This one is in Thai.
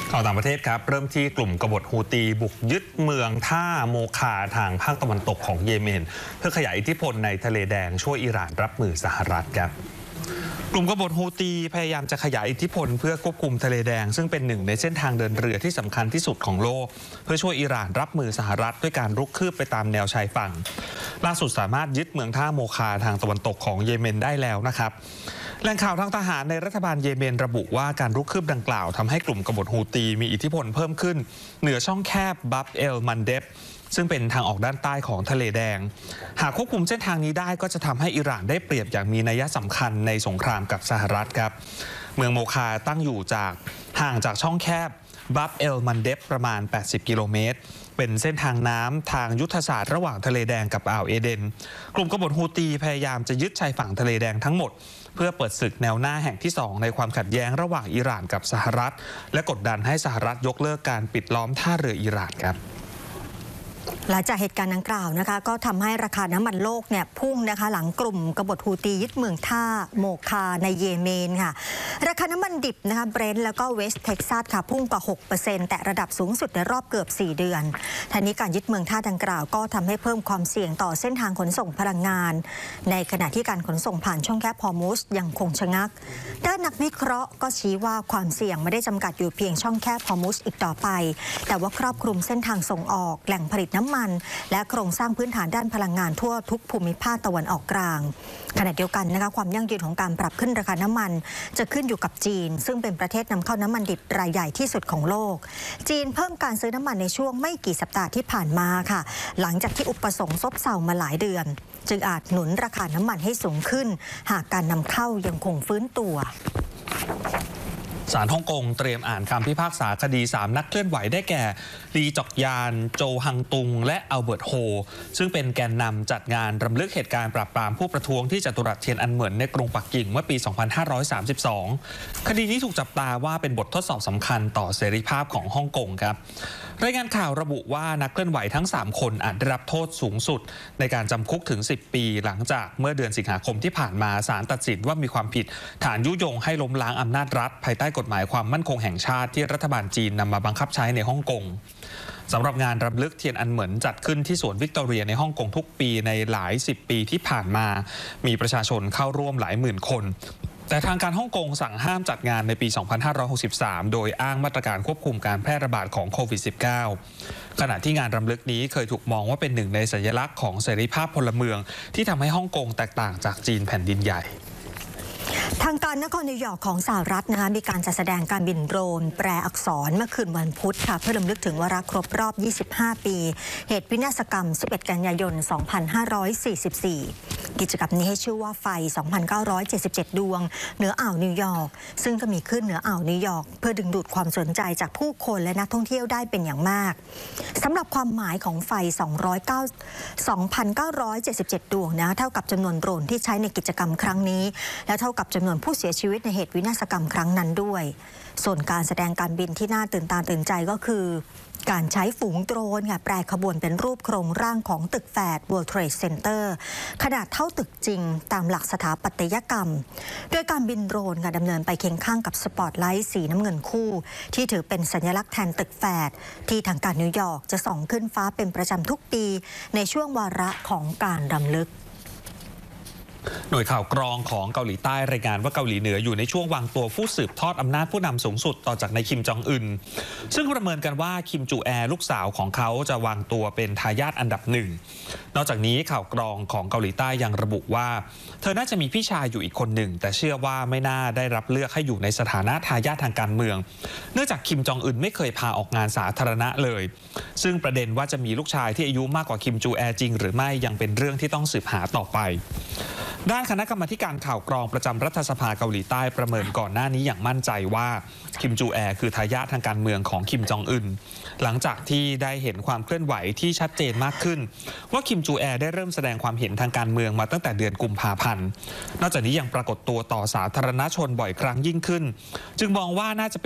ข่าวต่างประเทศครับเริ่มที่กลุ่มกบฏฮูตีบุกยึดเมืองท่าโมคาทางภาคตะวันตกของเยเมนเพื่อขยายอิทธิพลในทะเลแดงช่วยอิหร่านรับมือสหรัฐครับกลุ่มกบฏฮูตีพยายามจะขยายอิทธิพลเพื่อควบคุมทะเลแดงซึ่งเป็นหนึ่งในเส้นทางเดินเรือที่สำคัญที่สุดของโลกเพื่อช่วยอิหร่านรับมือสหรัฐด้วยการรุกคืบไปตามแนวชายฝั่งล่าสุดสามารถยึดเมืองท่าโมคาทางตะวันตกของเยเมนได้แล้วนะครับแหล่งข่าวทางทหารในรัฐบาลเยเมนระบุว่าการรุกคืบดังกล่าวทำให้กลุ่มกบฏฮูตีมีอิทธิพลเพิ่มขึ้นเหนือช่องแคบบับเอลมันเดบซึ่งเป็นทางออกด้านใต้ของทะเลแดงหากควบคุมเส้นทางนี้ได้ก็จะทำให้อิหร่านได้เปรียบอย่างมีนัยสำคัญในสงครามกับสหรัฐครับเมืองโมคาตั้งอยู่ห่างจากช่องแคบบับเอลมันเดบประมาณ80 กิโลเมตรเป็นเส้นทางน้ำทางยุทธศาสตร์ระหว่างทะเลแดงกับอ่าวเอเดนกลุ่มกบฏฮูตีพยายามจะยึดชายฝั่งทะเลแดงทั้งหมดเพื่อเปิดศึกแนวหน้าแห่งที่2ในความขัดแย้งระหว่างอิหร่านกับสหรัฐและกดดันให้สหรัฐยกเลิกการปิดล้อมท่าเรืออิหร่านครับหลังจากเหตุการณ์ดังกล่าวนะคะก็ทำให้ราคาน้ำมันโลกเนี่ยพุ่งนะคะหลังกลุ่มกบฏฮูตียึดเมืองท่าโมคาในเยเมนค่ะราคาน้ำมันดิบนะคะเบรนท์แล้วก็เวสต์เท็กซัสค่ะพุ่งกว่า 6% แต่ระดับสูงสุดในรอบเกือบ4 เดือนทั้งนี้การยึดเมืองท่าดังกล่าวก็ทำให้เพิ่มความเสี่ยงต่อเส้นทางขนส่งพลังงานในขณะที่การขนส่งผ่านช่องแคบฮอร์มุซยังคงชะงักด้านนักวิเคราะห์ก็ชี้ว่าความเสี่ยงไม่ได้จำกัดอยู่เพียงช่องแคบฮอร์มุซอีกต่อไปแต่ว่าครอบคลุมเส้นทางส่งออกแหล่งผลิตน้ำมันและโครงสร้างพื้นฐานด้านพลังงานทั่วทุกภูมิภาคตะวันออกกลางขณะเดียวกันนะคะความยั่งยืนของการปรับขึ้นราคาน้ำมันจะขึ้นอยู่กับจีนซึ่งเป็นประเทศนำเข้าน้ำมันดิบรายใหญ่ที่สุดของโลกจีนเพิ่มการซื้อน้ำมันในช่วงไม่กี่สัปดาห์ที่ผ่านมาค่ะหลังจากที่อุปสงค์ซบเซามาหลายเดือนจึงอาจหนุนราคาน้ำมันให้สูงขึ้นหากการนำเข้ายังคงฟื้นตัวศาลฮ่องกงเตรียมอ่านคำพิพากษาคดี3นักเคลื่อนไหวได้แก่ลีจอกยานโจฮังตุงและอัลเบิร์ตโฮซึ่งเป็นแกนนำจัดงานรำลึกเหตุการณ์ปราบปรามผู้ประท้วงที่จตุรัสเทียนอันเหมินในกรุงปักกิ่งเมื่อปี 2532 คดีนี้ถูกจับตาว่าเป็นบททดสอบสำคัญต่อเสรีภาพของฮ่องกงครับรายงานข่าวระบุว่านักเคลื่อนไหวทั้ง3คนอาจได้รับโทษสูงสุดในการจำคุกถึง10 ปีหลังจากเมื่อเดือนสิงหาคมที่ผ่านมาศาลตัดสินว่ามีความผิดฐานยุยงให้ล้มล้างอำนาจรัฐภายใต้กฎหมายความมั่นคงแห่งชาติที่รัฐบาลจีนนำมาบังคับใช้ในฮ่องกงสำหรับงานรำลึกเทียนอันเหมินจัดขึ้นที่สวนวิกตอเรียในฮ่องกงทุกปีในหลาย10 ปีที่ผ่านมามีประชาชนเข้าร่วมหลายหมื่นคนแต่ทางการฮ่องกงสั่งห้ามจัดงานในปี 2563 โดยอ้างมาตรการควบคุมการแพร่ระบาดของโควิด -19 ขณะที่งานรำลึกนี้เคยถูกมองว่าเป็นหนึ่งในสัญลักษณ์ของเสรีภาพพลเมืองที่ทำให้ฮ่องกงแตกต่างจากจีนแผ่นดินใหญ่ทางการนครนิวยอร์กของสหรัฐนะคะมีการจัดแสดงการบินโดรนแปรอักษรเมื่อคืนวันพุธค่ะเพื่อรำลึกถึงวาระครบรอบ 25 ปีเหตุวินาศกรรม 11 กันยายน 2544 กิจกรรมนี้ให้ชื่อว่าไฟ 2,977 ดวงเหนืออ่าวนิวยอร์กซึ่งก็มีขึ้นเหนืออ่าวนิวยอร์กเพื่อดึงดูดความสนใจจากผู้คนและนักท่องเที่ยวได้เป็นอย่างมากสำหรับความหมายของไฟ 2,977 ดวงนะเท่ากับจำนวนโดรนที่ใช้ในกิจกรรมครั้งนี้และเท่ากับจำนวนผู้เสียชีวิตในเหตุวินาศกรรมครั้งนั้นด้วยส่วนการแสดงการบินที่น่าตื่นตาตื่นใจก็คือการใช้ฝูงโดรนค่ะแปรขบวนเป็นรูปโครงร่างของตึกแฝด World Trade Center ขนาดเท่าตึกจริงตามหลักสถาปัตยกรรมโดยการบินโดรนค่ะดำเนินไปเคียงข้างกับสปอตไลท์สีน้ำเงินคู่ที่ถือเป็นสัญลักษณ์แทนตึกแฝดที่ทางการนิวยอร์กจะส่องขึ้นฟ้าเป็นประจำทุกปีในช่วงวาระของการรำลึกหน่วยข่าวกรองของเกาหลีใต้รายงานว่าเกาหลีเหนืออยู่ในช่วงวางตัวผู้สืบทอดอำนาจผู้นำสูงสุดต่อจากนายคิมจองอึนซึ่งประเมินกันว่าคิมจูแอลูกสาวของเขาจะวางตัวเป็นทายาทอันดับ1นอกจากนี้ข่าวกรองของเกาหลีใต้ยังระบุว่าเธอน่าจะมีพี่ชายอยู่อีกคนหนึ่งแต่เชื่อว่าไม่น่าได้รับเลือกให้อยู่ในสถานะทายาททางการเมืองเนื่องจากคิมจองอึนไม่เคยพาออกงานสาธารณะเลยซึ่งประเด็นว่าจะมีลูกชายที่อายุมากกว่าคิมจูแอจริงหรือไม่ยังเป็นเรื่องที่ต้องสืบหาต่อไปด้านคณะกรรมาการข่าวกรองประจำรัฐสภาเกาหลีใต้ประเมินก่อนหน้านี้อย่างมั่นใจว่าคิมจูแอคือทายาททางการเมืองของคิมจองอึนหลังจากที่ได้เห็นความเคลื่อนไหวที่ชัดเจนมากขึ้นว่าคิมจูแอได้เริ่มแสดงความเห็นทางการเมืองมาตั้งแต่เดือนกุมภาพันธ์นอกจากนี้ยังปรากฏตัวต่อสาธารณชนบ่อยครั้งยิ่งขึ้นจึงมองว่าน่าจะเป็น